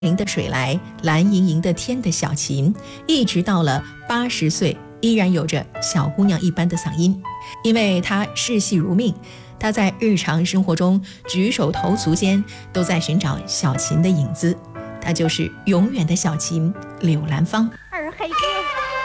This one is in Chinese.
灵的水来，蓝盈盈的天的小琴，一直到了80岁，依然有着小姑娘一般的嗓音。因为她视戏如命，她在日常生活中举手投足间都在寻找小琴的影子，她就是永远的小琴柳兰芳。 二黑哥